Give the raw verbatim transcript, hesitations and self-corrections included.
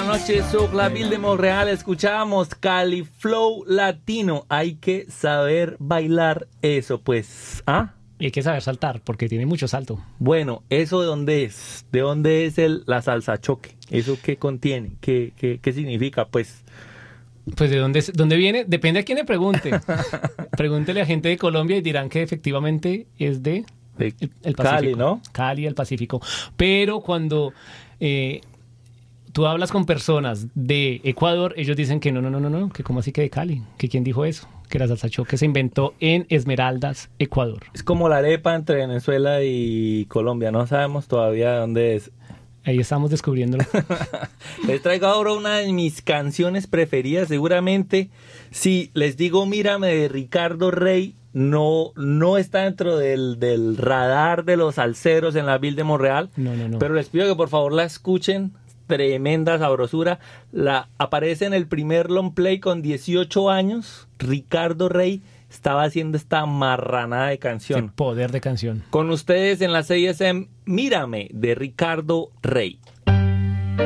noches, soy la Ville de Montreal. Escuchábamos Cali Flow Latino. Hay que saber bailar eso, pues. ¿Ah? Y hay que saber saltar, porque tiene mucho salto. Bueno, ¿eso de dónde es? ¿De dónde es el, la salsa choque? ¿Eso qué contiene? ¿Qué, qué, qué significa? Pues... Pues de dónde, dónde viene, depende a quién le pregunte. Pregúntele a gente de Colombia y dirán que efectivamente es de, de el, el Pacífico. Cali, ¿no? Cali, el Pacífico. Pero cuando eh, tú hablas con personas de Ecuador, ellos dicen que no, no, no, no, no, que cómo así que de Cali, que quién dijo eso, que la salsa choque se inventó en Esmeraldas, Ecuador. Es como la arepa entre Venezuela y Colombia, no sabemos todavía dónde es. Ahí estamos descubriéndolo. Les traigo ahora una de mis canciones preferidas. Seguramente, si les digo Mírame de Ricardo Rey, no, no está dentro del, del radar de los salseros en la Ville de Montreal. No, no, no. Pero les pido que por favor la escuchen. Tremenda sabrosura. La, aparece en el primer long play con dieciocho años. Ricardo Rey estaba haciendo esta marranada de canción. Qué poder de canción. Con ustedes en la C I S M, Mírame, de Ricardo Rey.